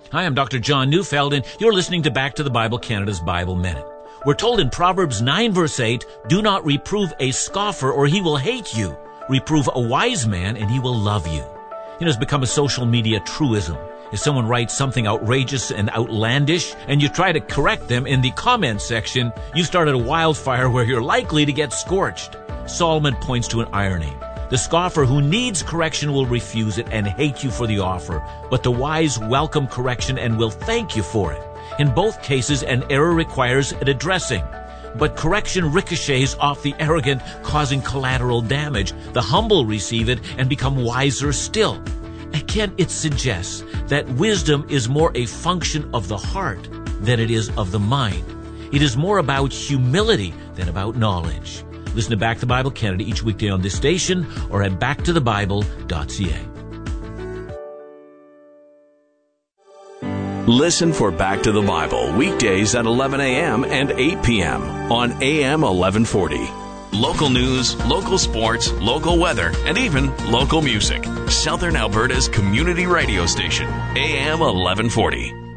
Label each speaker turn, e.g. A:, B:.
A: Hi, I'm Dr. John Neufeld, and you're listening to Back to the Bible Canada's Bible Minute. We're told in Proverbs 9, verse 8, do not reprove a scoffer or he will hate you. Reprove a wise man and he will love you. It's become a social media truism. If someone writes something outrageous and outlandish and you try to correct them in the comment section, you started a wildfire where you're likely to get scorched. Solomon points to an irony. The scoffer who needs correction will refuse it and hate you for the offer, but the wise welcome correction and will thank you for it. In both cases, an error requires an addressing, but correction ricochets off the arrogant, causing collateral damage. The humble receive it and become wiser still. Again, it suggests that wisdom is more a function of the heart than it is of the mind. It is more about humility than about knowledge. Listen to Back to the Bible Canada each weekday on this station or at backtothebible.ca.
B: Listen for Back to the Bible weekdays at 11 a.m. and 8 p.m. on AM 1140. Local news, local sports, local weather, and even local music. Southern Alberta's community radio station, AM 1140.